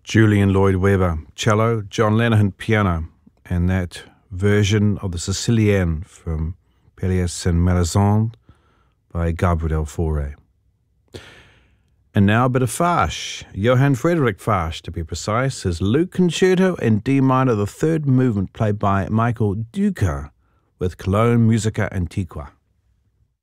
Julian Lloyd Webber, cello, John Lenihan, piano, and that version of the Sicilienne from Pelléas and Melisande by Gabriel Fauré. And now a bit of Fauré, Johann Friedrich Fauré to be precise, his Luke Concerto in D minor, the third movement played by Michael Duca with Cologne Musica Antiqua.